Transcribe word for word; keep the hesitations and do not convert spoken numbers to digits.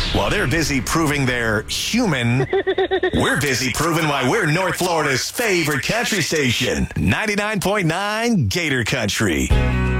While they're busy proving they're human, we're busy proving why we're North Florida's favorite country station, ninety-nine point nine Gator Country.